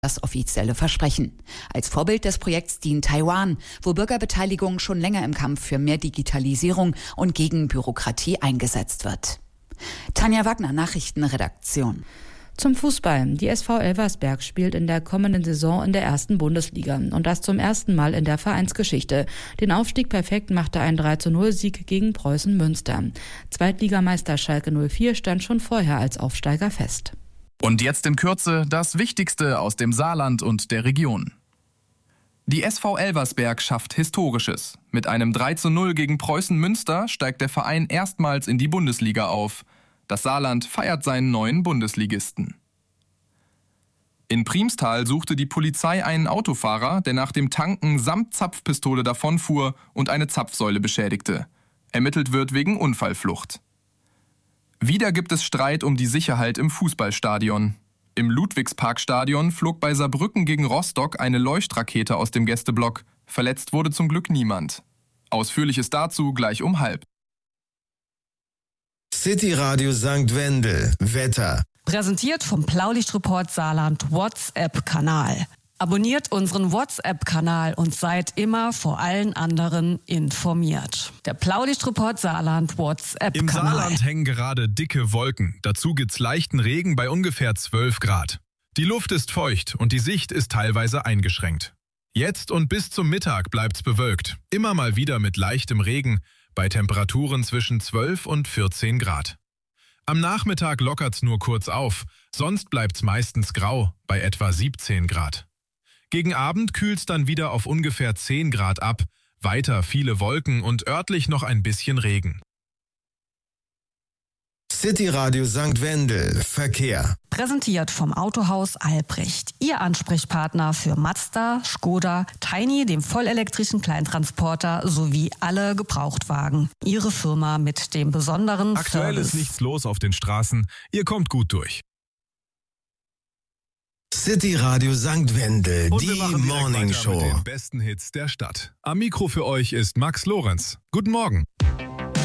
das offizielle Versprechen. Als Vorbild des Projekts dient Taiwan, wo Bürgerbeteiligung schon länger im Kampf für mehr Digitalisierung und gegen Bürokratie eingesetzt wird. Tanja Wagner, Nachrichtenredaktion. Zum Fußball. Die SV Elversberg spielt in der kommenden Saison in der ersten Bundesliga und das zum ersten Mal in der Vereinsgeschichte. Den Aufstieg perfekt machte ein 3:0-Sieg gegen Preußen Münster. Zweitligameister Schalke 04 stand schon vorher als Aufsteiger fest. Und jetzt in Kürze das Wichtigste aus dem Saarland und der Region. Die SV Elversberg schafft Historisches. Mit einem 3:0 gegen Preußen Münster steigt der Verein erstmals in die Bundesliga auf. Das Saarland feiert seinen neuen Bundesligisten. In Priemstal suchte die Polizei einen Autofahrer, der nach dem Tanken samt Zapfpistole davonfuhr und eine Zapfsäule beschädigte. Ermittelt wird wegen Unfallflucht. Wieder gibt es Streit um die Sicherheit im Fußballstadion. Im Ludwigsparkstadion flog bei Saarbrücken gegen Rostock eine Leuchtrakete aus dem Gästeblock. Verletzt wurde zum Glück niemand. Ausführliches dazu gleich um 12:30. City Radio St. Wendel. Wetter. Präsentiert vom Blaulichtreport Saarland WhatsApp-Kanal. Abonniert unseren WhatsApp-Kanal und seid immer vor allen anderen informiert. Der Blaulichtreport Saarland WhatsApp-Kanal. Im Saarland hängen gerade dicke Wolken. Dazu gibt's leichten Regen bei ungefähr 12 Grad. Die Luft ist feucht und die Sicht ist teilweise eingeschränkt. Jetzt und bis zum Mittag bleibt's bewölkt. Immer mal wieder mit leichtem Regen bei Temperaturen zwischen 12 und 14 Grad. Am Nachmittag lockert's nur kurz auf, sonst bleibt's meistens grau bei etwa 17 Grad. Gegen Abend kühlt's dann wieder auf ungefähr 10 Grad ab, weiter viele Wolken und örtlich noch ein bisschen Regen. City Radio St. Wendel. Verkehr. Präsentiert vom Autohaus Albrecht. Ihr Ansprechpartner für Mazda, Skoda, Tiny, dem vollelektrischen Kleintransporter sowie alle Gebrauchtwagen. Ihre Firma mit dem besonderen Aktuell Service. ist nichts los auf den Straßen. Ihr kommt gut durch. City Radio St. Wendel. Und Die wir machen direkt Morning weiter Show. mit den besten Hits der Stadt. Am Mikro für euch ist Max Lorenz. Guten Morgen.